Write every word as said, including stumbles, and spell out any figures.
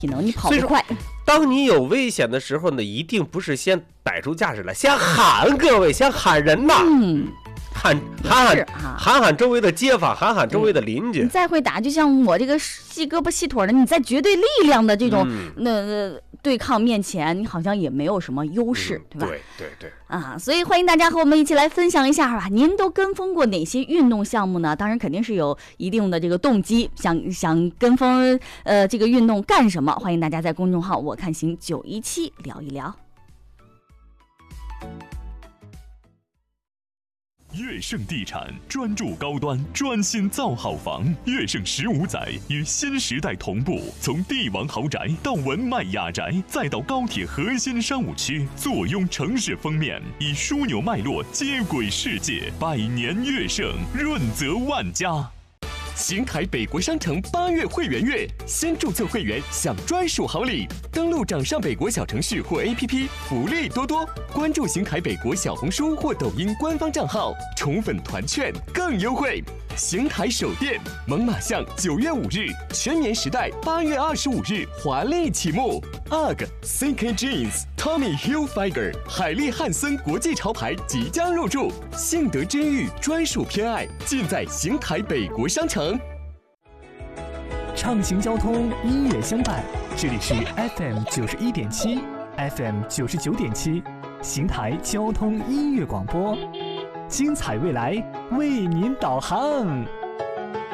体能，你跑得快。 当你有危险的时候呢，一定不是先摆出架势来，先喊各位，先喊人呐。 嗯。 喊喊喊喊喊周围的街坊，喊喊周围的邻居。 你再会打，就像我这个细胳膊细腿的，你在绝对力量的这种、嗯、那、呃、对抗面前，你好像也没有什么优势， 嗯、 对吧？ 对对对。 啊，所以欢迎大家和我们一起来分享一下吧。您都跟风过哪些运动项目呢？当然肯定是有一定的这个动机，想想跟风呃这个运动干什么？欢迎大家在公众号我看行九一七聊一聊。 乐盛地产专注高端，专心造好房。乐盛十五载与新时代同步，从帝王豪宅到文迈雅宅，再到高铁核心商务区，坐拥城市封面，以枢纽脉络接轨世界。百年乐盛，润泽万家。邢台北国商城八月会员月，先注册会员享专属好礼。登录掌上北国小程序或 A P P， 福利多多。关注邢台北国小红书或抖音官方账号，宠粉团券更优惠。邢台首店猛犸象九月五日，全棉时代八月二十五日华丽启幕。U G C K Jeans、Tommy Hilfiger、海利汉森国际潮牌即将入驻，幸得真玉专属偏爱，尽在邢台北国商城。 畅行交通，音乐相伴，这里是 F M 九十一点七 ，F M 九十九点七，邢台交通音乐广播，精彩未来为您导航。